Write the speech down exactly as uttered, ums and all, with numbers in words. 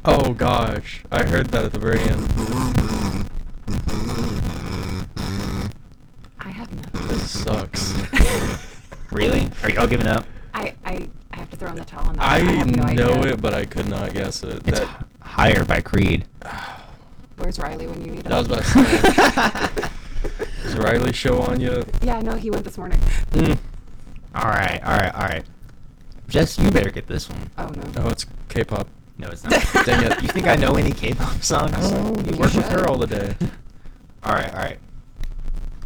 Oh gosh, I heard that at the very end. I have nothing. This sucks. Really? Are you all giving up? I, I, I have to throw in the towel on that. I, I have no know idea. it, but I could not guess it. It's That, H- Higher by Creed. Where's Riley when you need him? that was about to say. Is Riley show on yet? Yeah, no, he went this morning. Mm. All right, all right, all right. Jess, you better get this one. Oh no. Oh, it's K-pop. No, it's not. Dang it. You think I know any K-pop songs? Oh, you You work with should. her all the day. All right, all right.